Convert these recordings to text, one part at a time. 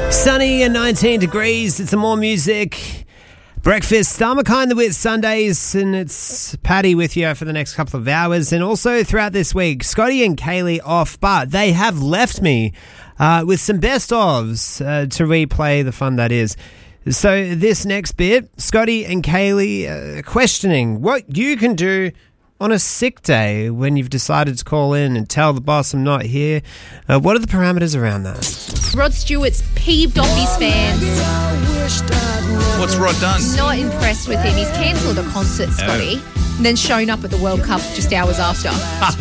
Sunny and 19 degrees. It's some more music. Breakfast. I'm Kind the Wit Sundays, and it's Paddy with you for the next couple of hours. And also throughout this week, Scotty and Kaylee off, but they have left me with some best ofs to replay the fun that is. So this next bit, Scotty and Kaylee questioning what you can do on a sick day when you've decided to call in and tell the boss I'm not here. What are the parameters around that? Rod Stewart's peeved off his fans. What's Rod done? Not impressed with him. He's cancelled a concert, Scotty, and then shown up at the World Cup just hours after.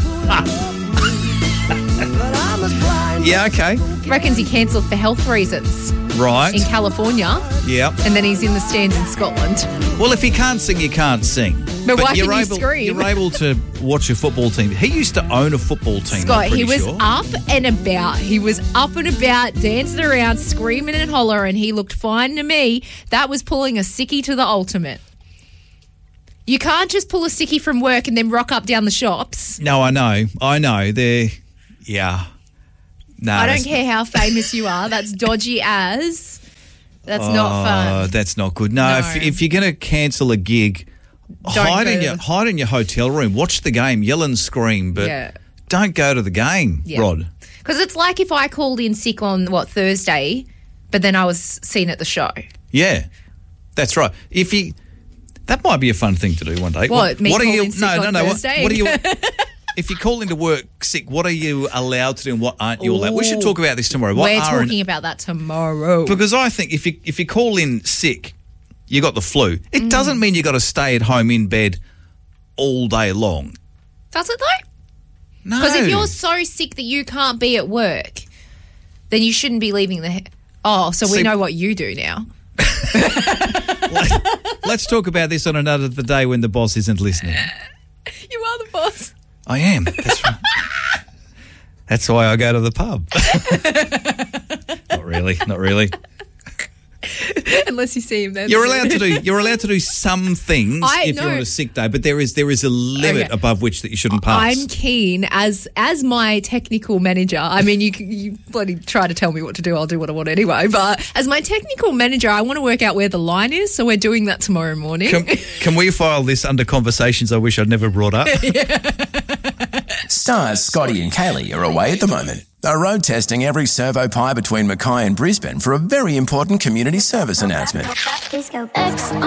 Yeah, okay. Reckons he cancelled for health reasons. Right. In California. Yep. And then he's in the stands in Scotland. Well, if you can't sing, you can't sing. But why can you scream? You're able to watch a football team. He used to own a football team, Scott, he was sure. up and about. He was up and about, dancing around, screaming and hollering. He looked fine to me. That was pulling a sickie to the ultimate. You can't just pull a sickie from work and then rock up down the shops. No, I know. Yeah. No, I don't care how famous you are. That's dodgy as. That's not fun. That's not good. No. If you're going to cancel a gig, hide in your hotel room. Watch the game, yell and scream, but don't go to the game, Rod. Because it's like if I called in sick on, Thursday, but then I was seen at the show. Yeah, that's right. That might be a fun thing to do one day. What are you? In sick on Thursday? What are you? If you call into work sick, what are you allowed to do and what aren't you allowed? We should talk about this tomorrow. We're talking about that tomorrow. Because I think if you call in sick, you got the flu. It doesn't mean you got to stay at home in bed all day long. Does it though? No. Because if you're so sick that you can't be at work, then you shouldn't be leaving the... we know what you do now. Let's talk about this on another day when the boss isn't listening. You are the boss. I am. That's right. That's why I go to the pub. Not really. Unless you see him then. You're allowed to do some things if you're on a sick day, but there is a limit above which that you shouldn't pass. I'm keen as my technical manager. I mean, you bloody try to tell me what to do, I'll do what I want anyway. But as my technical manager, I want to work out where the line is, so we're doing that tomorrow morning. Can we file this under conversations I wish I'd never brought up? Stars Scotty and Kaylee are away at the moment. They're road testing every servo pie between Mackay and Brisbane for a very important community service announcement.